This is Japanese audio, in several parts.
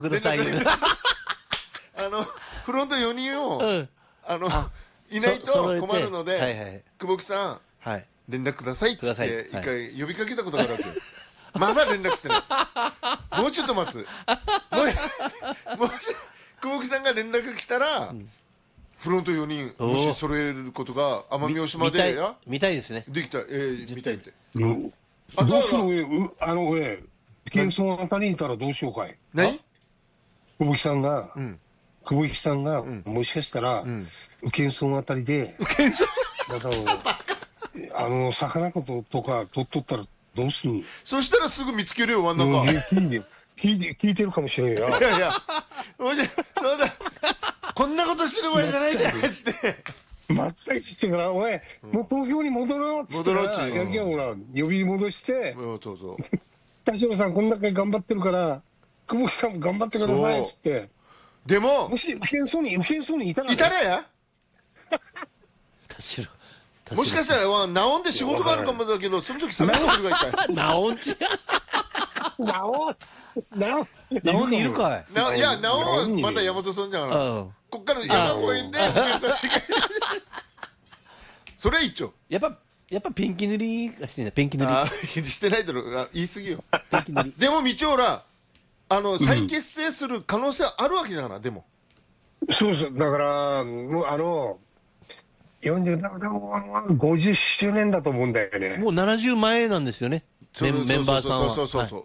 ください。 フロント4人を、 うん。 いないと揃えて困るので、 はいはい。 久保木さん、 はい。 連絡くださいって言っくださいて、一はい回呼びかけたことがあるわけよ。まだ連絡してない。もうちょっと待つ。もし、久保木さんが連絡来たら、フロント4人、もし揃えることが、奄美大島で、 見たいですね。 できた、見たいって。 どうする俺、県村あたりにいたらどうしようかい。 何久保木さんが、もしかしたら、県村あたりで、魚とか取っとったらどうするの。 そしたらすぐ見つけるよ、真ん中。 聞いてるかもしれんよ。 いやいや、もし、そうだ、こんなことしてる場合じゃないで、つって。 まったりしてから、おい、もう東京に戻ろうっつってから、ヤギはほら、呼び戻して、田代さんこんな回頑張ってるから、久保木さんも頑張ってくださいっつって。 でも、 もし、不健そうにいたら。 いたらや田代。 もしかしたら、ナオンで仕事があるかもだけど、その時探してるがいたい。 ナオンちナオンにいるかい。 いや、ナオンはまた山本さんじゃん。こっから山公園で、それは一丁。 やっぱペンキ塗りがしてんだ、ペンキ塗り。 してないだろ、言い過ぎよ。でも、道夫ら、再結成する可能性あるわけだから、でも。 そうそう、だから、もう50周年だと思うんだよね。 もう70前なんですよね、メンバーさんは。 そうそうそう。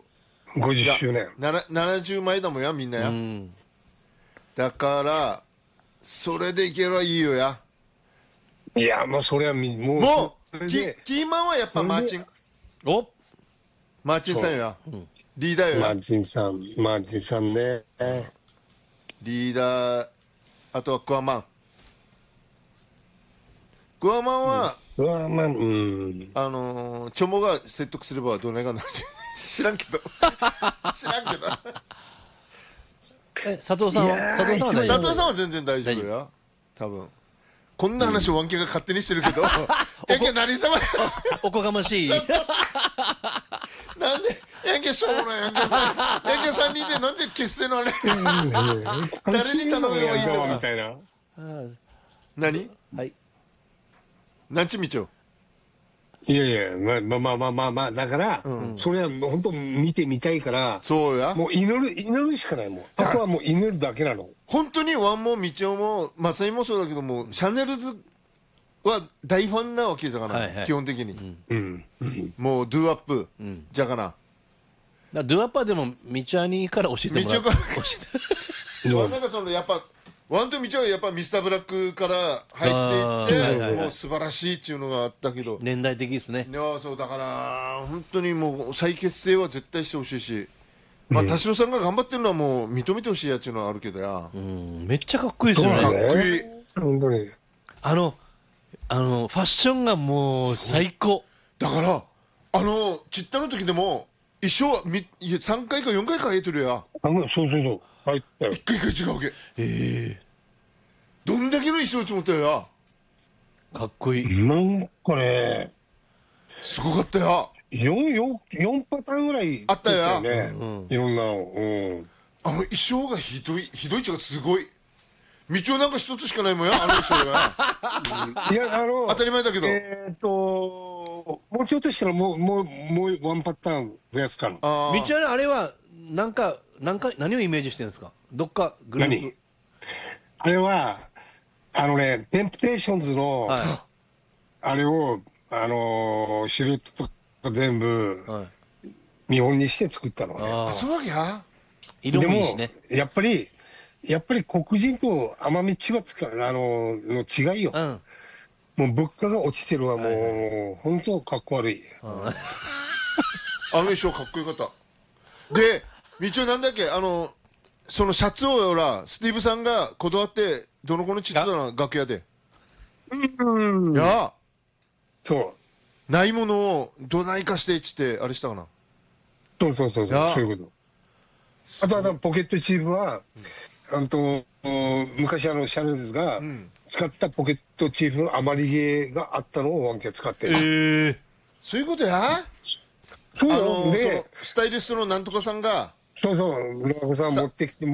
50周年。 70前だもんや、みんなや。だから、それでいければいいよや。 いや、もうそれはもうキーマンはやっぱマーチン。マーチンさんや。リーダーよや。 マーチンさんね。 リーダー、あとはクワマン。クワマンは、チョモが説得すればどないかなる。知らんけど。 佐藤さんは全然大丈夫や。多分。こんな話をワンケが勝手にしてるけど、ヤンケ何様や。 おこがましい。 なんで、ヤンケしょうもないヤンケさん。ヤンケ3人でなんで結成のあれ。誰に頼めばいいのか。みたいな。何？ はい。 なんちみちょ。 いやいや、まあ、だから、それは本当見てみたいから、 そうや。 もう祈るしかないもん。あとはもう祈るだけなの。 本当にワンもみちおも、マサイもそうだけども、シャネルズは大ファンなわけじゃがな、基本的に。もう、ドゥアップ、じゃがな。 ドゥアップはでも、みちおにから教えてもらう。みちおから。 なんかその、やっぱ、ワンとみちおはやっぱミスターブラックから入っていって、もう素晴らしいっていうのがあったけど。 年代的ですね。 いや、そう、だから、本当にもう再結成は絶対してほしいし、まあ、田代さんが頑張ってるのはもう認めてほしいやっていうのはあるけどや。 めっちゃかっこいいですよね。 かっこいい。 本当に。 ファッションがもう最高。 だから、ちったの時でも、衣装は3回か4回か入ってるや。 そう。 一回一回違うわけ。どんだけの衣装つもったよや。 かっこいい。 なんかね、 すごかったや。 4パターンぐらいあったや。 いろんなの。 衣装がひどいっちゅうかすごい。道をなんか一つしかないもんや、衣装が。 いや、 当たり前だけど。 もうちょっとしたらもうワンパターン増やすから。 道はあれは、何をイメージしてるんですか？どっかグループ。 あれは、テンプテーションズの、あれを、シルエットとか全部、見本にして作ったのね。 そうわけや。 色もいいしね。 でも、やっぱり黒人と奄美地はの違いよ。もう物価が落ちてるわ、もう、本当かっこ悪い。 衣装かっこよかった。で、道はなんだっけ、そのシャツをよら、スティーブさんがこだわって、どの子のちっとだな、楽屋で。いや、 そう。 ないものをどないかしてっつって、あれしたかな。 そういうこと。あとはポケットチーフは、昔シャネルズが使ったポケットチーフの余り毛があったのをワンケ使ってる。 そういうことや。 そうで、 スタイリストのなんとかさんが、 村子さん持ってきて